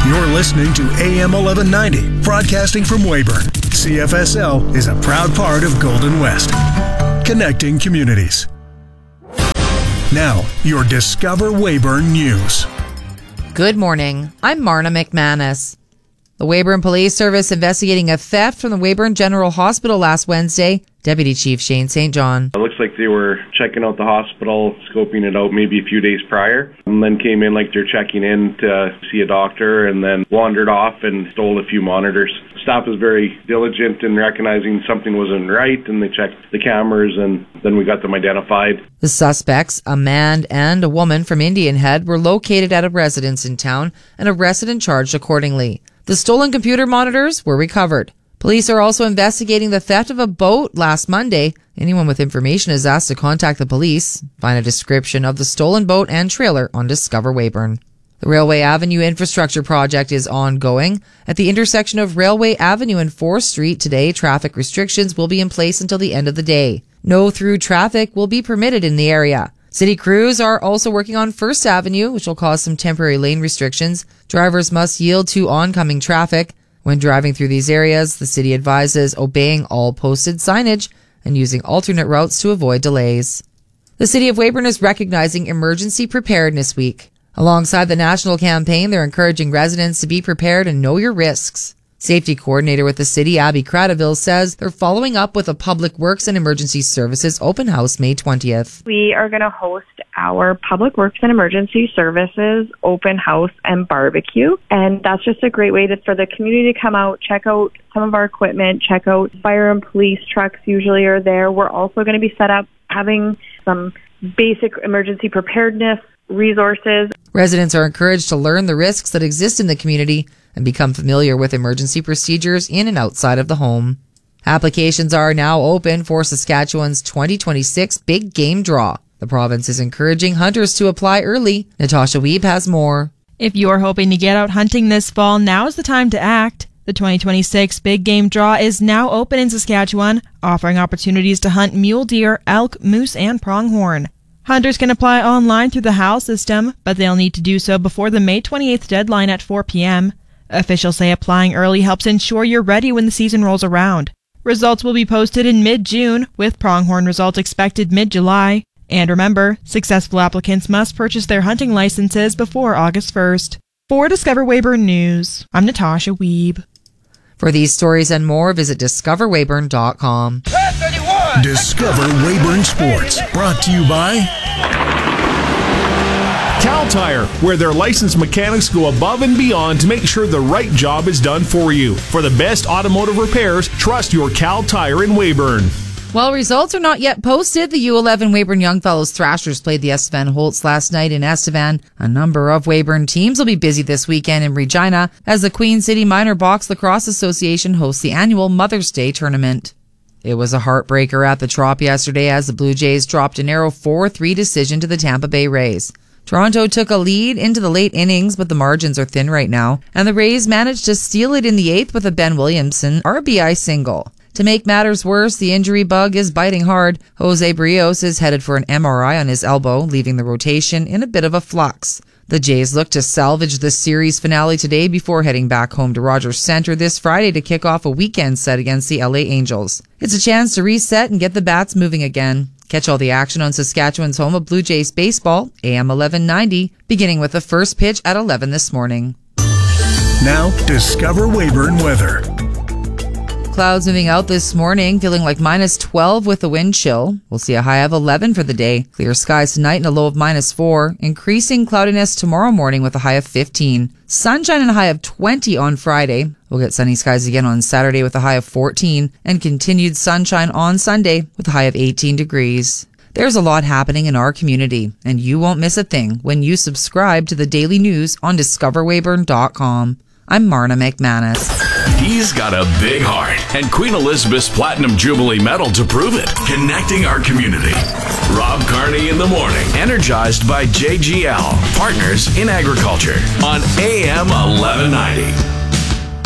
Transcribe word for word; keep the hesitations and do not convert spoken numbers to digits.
You're listening to A M eleven ninety, broadcasting from Weyburn. C F S L is a proud part of Golden West, connecting communities. Now, your Discover Weyburn News. Good morning. I'm Marna McManus. The Weyburn Police Service investigating a theft from the Weyburn General Hospital last Wednesday. Deputy Chief Shane Saint John. It looks like they were checking out the hospital, scoping it out maybe a few days prior, and then came in like they're checking in to see a doctor, and then wandered off and stole a few monitors. Staff was very diligent in recognizing something wasn't right, and they checked the cameras, and then we got them identified. The suspects, a man and a woman from Indian Head, were located at a residence in town and arrested and charged accordingly. The stolen computer monitors were recovered. Police are also investigating the theft of a boat last Monday. Anyone with information is asked to contact the police. Find a description of the stolen boat and trailer on Discover Weyburn. The Railway Avenue infrastructure project is ongoing. At the intersection of Railway Avenue and fourth Street today, traffic restrictions will be in place until the end of the day. No through traffic will be permitted in the area. City crews are also working on First Avenue, which will cause some temporary lane restrictions. Drivers must yield to oncoming traffic. When driving through these areas, the city advises obeying all posted signage and using alternate routes to avoid delays. The City of Weyburn is recognizing Emergency Preparedness Week. Alongside the national campaign, they're encouraging residents to be prepared and know your risks. Safety coordinator with the city, Abby Cradaville, says they're following up with a Public Works and Emergency Services open house May twentieth. We are going to host our Public Works and Emergency Services open house and barbecue. And that's just a great way to, for the community to come out, check out some of our equipment, check out fire and police trucks usually are there. We're also going to be set up having some basic emergency preparedness resources. Residents are encouraged to learn the risks that exist in the community and become familiar with emergency procedures in and outside of the home. Applications are now open for Saskatchewan's twenty twenty-six Big Game Draw. The province is encouraging hunters to apply early. Natasha Wiebe has more. If you're hoping to get out hunting this fall, now is the time to act. The twenty twenty-six Big Game Draw is now open in Saskatchewan, offering opportunities to hunt mule deer, elk, moose, and pronghorn. Hunters can apply online through the H A L system, but they'll need to do so before the May twenty-eighth deadline at four p.m. Officials say applying early helps ensure you're ready when the season rolls around. Results will be posted in mid-June, with pronghorn results expected mid-July. And remember, successful applicants must purchase their hunting licenses before August first. For Discover Weyburn News, I'm Natasha Wiebe. For these stories and more, visit discover weyburn dot com. Discover Weyburn Sports, brought to you by Cal Tire, where their licensed mechanics go above and beyond to make sure the right job is done for you. For the best automotive repairs, trust your Cal Tire in Weyburn. While results are not yet posted, the U eleven Weyburn Youngfellows Thrashers played the Estevan Holtz last night in Estevan. A number of Weyburn teams will be busy this weekend in Regina as the Queen City Minor Box Lacrosse Association hosts the annual Mother's Day tournament. It was a heartbreaker at the Trop yesterday as the Blue Jays dropped a narrow four three decision to the Tampa Bay Rays. Toronto took a lead into the late innings, but the margins are thin right now, and the Rays managed to steal it in the eighth with a Ben Williamson R B I single. To make matters worse, the injury bug is biting hard. Jose Brios is headed for an M R I on his elbow, leaving the rotation in a bit of a flux. The Jays look to salvage the series finale today before heading back home to Rogers Centre this Friday to kick off a weekend set against the L A Angels. It's a chance to reset and get the bats moving again. Catch all the action on Saskatchewan's home of Blue Jays baseball, A M eleven ninety, beginning with the first pitch at eleven this morning. Now, Discover Weyburn weather. Clouds moving out this morning, feeling like minus twelve with the wind chill. We'll see a high of eleven for the day. Clear skies tonight and a low of minus four. Increasing cloudiness tomorrow morning with a high of fifteen. Sunshine and a high of twenty on Friday. We'll get sunny skies again on Saturday with a high of fourteen. And continued sunshine on Sunday with a high of eighteen degrees. There's a lot happening in our community, and you won't miss a thing when you subscribe to the daily news on discover weyburn dot com. I'm Marna McManus. He's got a big heart and Queen Elizabeth's Platinum Jubilee Medal to prove it. Connecting our community. Rob Carney in the morning. Energized by J G L, Partners in Agriculture on A M eleven ninety.